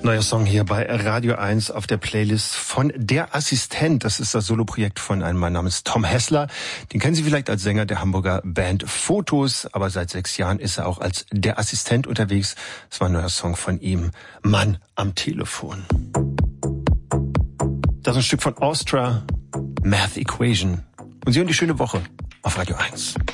Neuer Song hier bei Radio 1 auf der Playlist von Der Assistent. Das ist das Soloprojekt von einem Mann namens Tom Hessler. Den kennen Sie vielleicht als Sänger der Hamburger Band Fotos, aber seit 6 Jahren ist er auch als Der Assistent unterwegs. Das war ein neuer Song von ihm, Mann am Telefon. Das ist ein Stück von Austria, Math Equation. Und Sie hören die schöne Woche auf Radio 1.